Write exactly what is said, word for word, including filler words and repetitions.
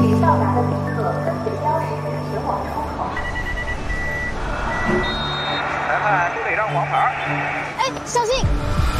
已到达的宾客分别标识前往出口。 裁判出了一张黄牌。 哎，小心！